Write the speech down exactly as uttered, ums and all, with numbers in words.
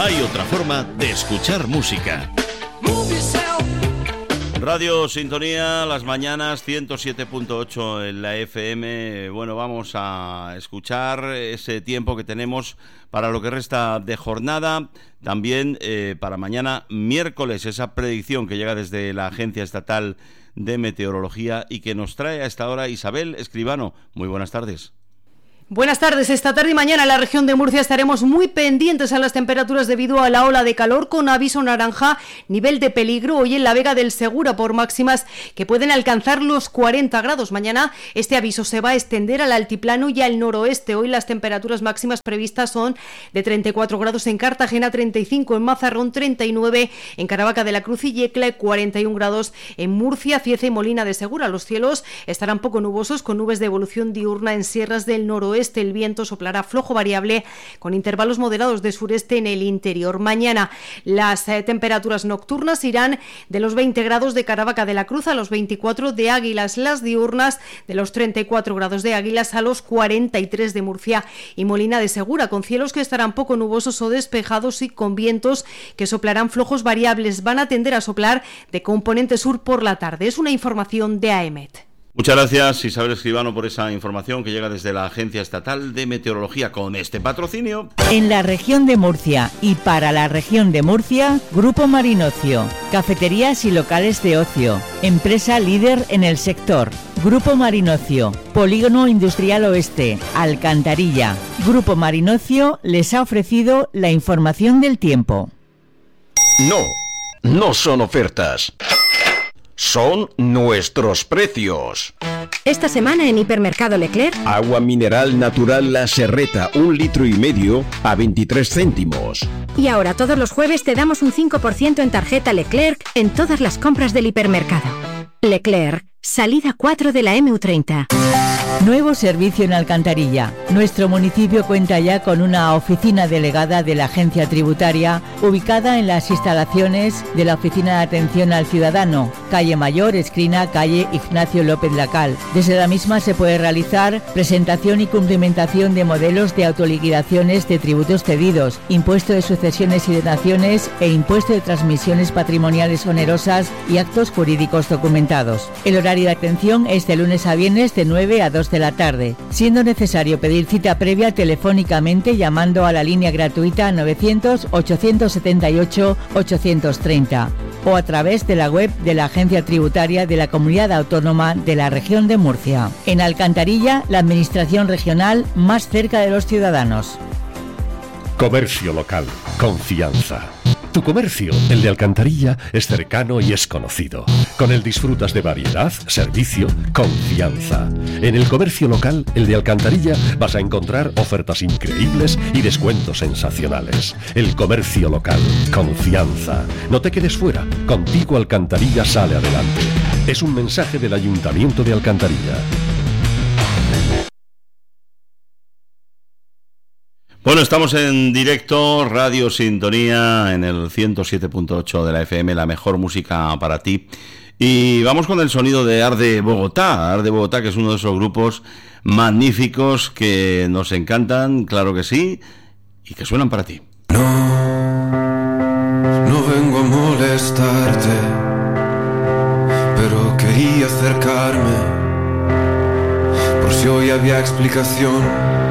Hay otra forma de escuchar música. Radio Sintonía, las mañanas, ciento siete punto ocho en la F M. Bueno, vamos a escuchar ese tiempo que tenemos para lo que resta de jornada. También eh, para mañana miércoles, esa predicción que llega desde la Agencia Estatal de Meteorología y que nos trae a esta hora Isabel Escribano. Muy buenas tardes. Buenas tardes. Esta tarde y mañana en la región de Murcia estaremos muy pendientes a las temperaturas debido a la ola de calor con aviso naranja, nivel de peligro hoy en la Vega del Segura por máximas que pueden alcanzar los cuarenta grados. Mañana este aviso se va a extender al altiplano y al noroeste. Hoy las temperaturas máximas previstas son de treinta y cuatro grados en Cartagena, treinta y cinco en Mazarrón, treinta y nueve en Caravaca de la Cruz y Yecla, cuarenta y un grados en Murcia, Cieza y Molina de Segura. Los cielos estarán poco nubosos con nubes de evolución diurna en sierras del noroeste. El viento soplará flojo variable con intervalos moderados de sureste en el interior. Mañana las eh, temperaturas nocturnas irán de los veinte grados de Caravaca de la Cruz a los veinticuatro de Águilas, las diurnas de los treinta y cuatro grados de Águilas a los cuarenta y tres de Murcia y Molina de Segura, con cielos que estarán poco nubosos o despejados y con vientos que soplarán flojos variables. Van a tender a soplar de componente sur por la tarde. Es una información de A E M E T. Muchas gracias, Isabel Escribano, por esa información que llega desde la Agencia Estatal de Meteorología con este patrocinio. En la región de Murcia y para la región de Murcia, Grupo Marinocio, cafeterías y locales de ocio, empresa líder en el sector. Grupo Marinocio, Polígono Industrial Oeste, Alcantarilla. Grupo Marinocio les ha ofrecido la información del tiempo. No, no son ofertas. Son nuestros precios. Esta semana en Hipermercado Leclerc. Agua mineral natural La Serreta, un litro y medio a veintitrés céntimos. Y ahora todos los jueves te damos un cinco por ciento en tarjeta Leclerc en todas las compras del hipermercado. Leclerc, salida cuatro de la M U treinta. Nuevo servicio en Alcantarilla. Nuestro municipio cuenta ya con una oficina delegada de la Agencia Tributaria ubicada en las instalaciones de la Oficina de Atención al Ciudadano, calle Mayor, esquina calle Ignacio López Lacal. Desde la misma se puede realizar presentación y cumplimentación de modelos de autoliquidaciones de tributos cedidos, impuesto de sucesiones y donaciones e impuesto de transmisiones patrimoniales onerosas y actos jurídicos documentados. El horario de atención es de lunes a viernes de nueve a dos de la tarde, siendo necesario pedir cita previa telefónicamente llamando a la línea gratuita novecientos, ochocientos setenta y ocho, ochocientos treinta o a través de la web de la Agencia Tributaria de la Comunidad Autónoma de la Región de Murcia. En Alcantarilla, la administración regional más cerca de los ciudadanos. Comercio local, confianza. Tu comercio, el de Alcantarilla, es cercano y es conocido. Con él disfrutas de variedad, servicio, confianza. En el comercio local, el de Alcantarilla, vas a encontrar ofertas increíbles y descuentos sensacionales. El comercio local, confianza. No te quedes fuera, contigo Alcantarilla sale adelante. Es un mensaje del Ayuntamiento de Alcantarilla. Bueno, estamos en directo, Radio Sintonía, en el ciento siete punto ocho de la F M, la mejor música para ti. Y vamos con el sonido de Arde Bogotá, Arde Bogotá, que es uno de esos grupos magníficos que nos encantan, claro que sí, y que suenan para ti. No, no vengo a molestarte, pero quería acercarme, por si hoy había explicación.